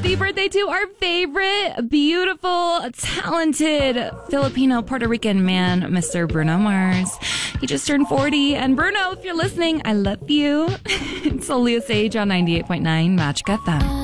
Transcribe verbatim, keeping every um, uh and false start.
Happy birthday to our favorite, beautiful, talented Filipino Puerto Rican man, Mister Bruno Mars. He just turned forty. And Bruno, if you're listening, I love you. It's Leah Sage on ninety-eight point nine Magic F M.